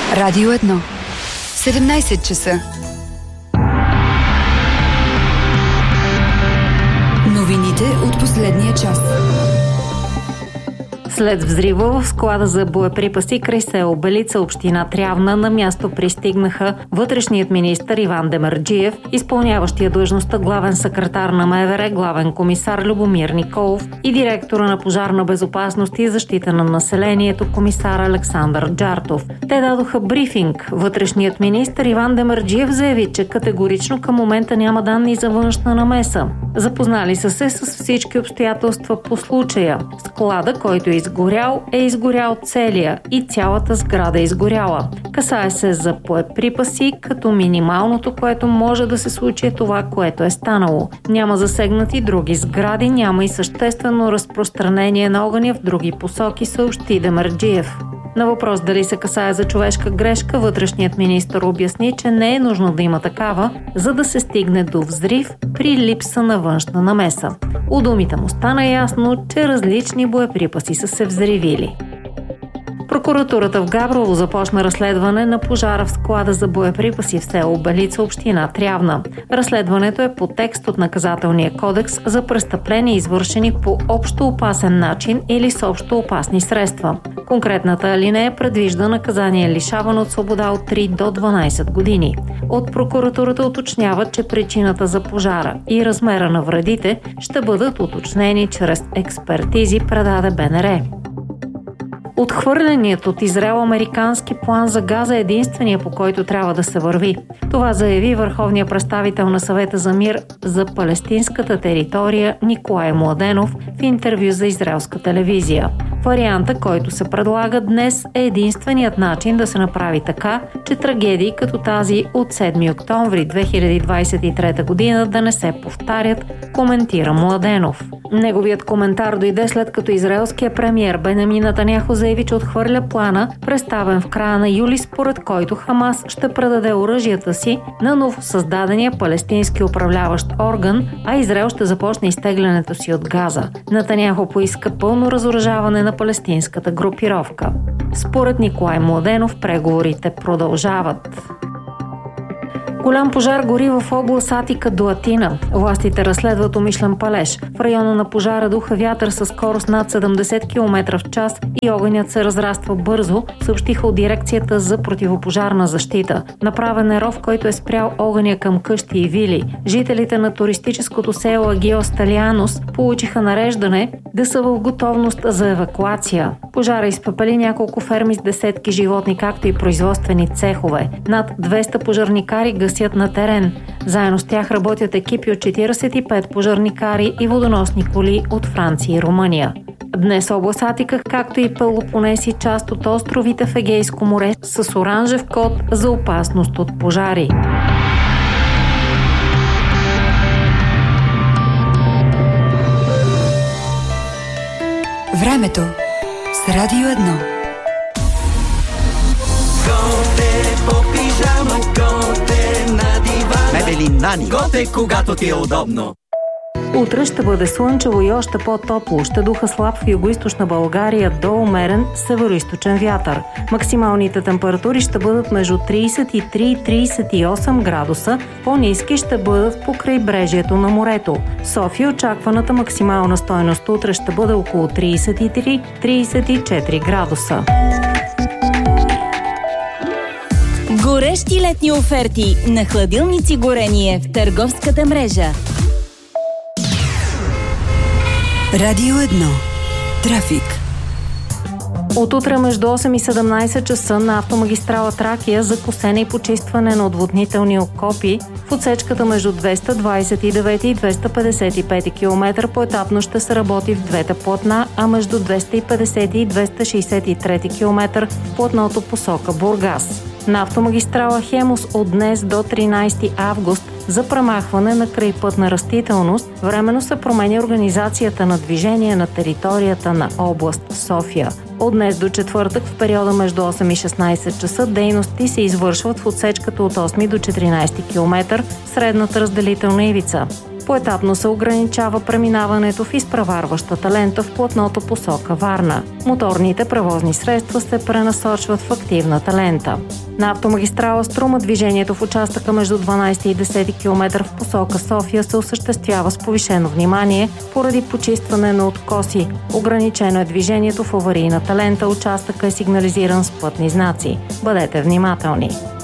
Радио 1. 17 часа. Новините от последния час. След взрива в склада за боеприпаси край село Белица, община Трявна, на място пристигнаха вътрешният министър Иван Демерджиев, изпълняващия длъжността главен секретар на МВР, главен комисар Любомир Николов и директора на пожарна безопасност и защита на населението, комисар Александър Джартов. Те дадоха брифинг. Вътрешният министър Иван Демерджиев заяви, че категорично към момента няма данни за външна намеса. Запознали са се с всички обстоятелства по случая. Склада, който е изгорял целия и цялата сграда е изгоряла. Касае се за боеприпаси, като минималното, което може да се случи, е това, което е станало. Няма засегнати други сгради, няма и съществено разпространение на огъня в други посоки, съобщи Демерджиев. На въпрос дали се касае за човешка грешка, вътрешният министър обясни, че не е нужно да има такава, за да се стигне до взрив при липса на външна намеса. У думите му стана ясно, че различни боеприпаси са се взривили. Прокуратурата в Габрово започна разследване на пожара в склада за боеприпаси в село Белица, община Трявна. Разследването е по текст от Наказателния кодекс за престъпления, извършени по общо опасен начин или с общо опасни средства. Конкретната алинея предвижда наказание лишаване от свобода от 3 до 12 години. От прокуратурата уточняват, че причината за пожара и размера на вредите ще бъдат уточнени чрез експертизи, предаде БНР. Отхвърленият от Израел американски план за Газа е единствения, по който трябва да се върви. Това заяви върховният представител на Съвета за мир за палестинската територия Николай Младенов в интервю за израелска телевизия. Варианта, който се предлага днес, е единственият начин да се направи така, че трагедии като тази от 7 октомври 2023 година да не се повтарят, коментира Младенов. Неговият коментар дойде след като израелският премиер Бенямин Нетаняху заяви, че отхвърля плана, представен в края на юли, според който Хамас ще предаде оръжията си на новосъздадения палестински управляващ орган, а Израел ще започне изтеглянето си от Газа. Нетаняху поиска пълно разоръжаване на палестинската групировка. Според Николай Младенов преговорите продължават. Голям пожар гори в област Атика до Атина. Властите разследват умишлен палеж. В района на пожара духа вятър със скорост над 70 км в час и огънят се разраства бързо, съобщиха от дирекцията за противопожарна защита. Направен е ров, който е спрял огъня към къщи и вили. Жителите на туристическото село Агио Сталианос получиха нареждане да са в готовност за евакуация. Пожара изпепели няколко ферми с десетки животни, както и производствени цехове. Над 200 пожарникари гасят на терен. Заедно с тях работят екипи от 45 пожарникари и водоносни коли от Франция и Румъния. Днес област Атика, както и Пелопонес и част от островите в Егейско море, с оранжев код за опасност от пожари. Времето с Радио 1. Мебели Нани. Готе, когато ти е удобно. Утре ще бъде слънчево и още по-топло. Ще духа слаб в югоизточна България до умерен североизточен вятър. Максималните температури ще бъдат между 33 и 38 градуса. По-ниски ще бъдат по крайбрежието на морето. В София очакваната максимална стойност утре ще бъде около 33-34 градуса. Горещи летни оферти на хладилници горение в търговската мрежа. Радио 1. Трафик. От утре между 8 и 17 часа на автомагистрала Тракия за косене и почистване на отводнителни окопи в отсечката между 229 и 255 км поетапно ще се работи в двете платна, а между 250 и 263 км в платното посока Бургас. На автомагистрала Хемус от днес до 13 август за премахване на крайпътна растителност временно се променя организацията на движение на територията на област София. От днес до четвъртък в периода между 8 и 16 часа дейности се извършват в отсечката от 8 до 14 км средната разделителна ивица. Поетапно се ограничава преминаването в изпреварващата лента в платното посока Варна. Моторните превозни средства се пренасочват в активната лента. На автомагистрала Струма движението в участъка между 12 и 10 км в посока София се осъществява с повишено внимание поради почистване на откоси. Ограничено е движението в аварийната лента, участъка е сигнализиран с пътни знаци. Бъдете внимателни!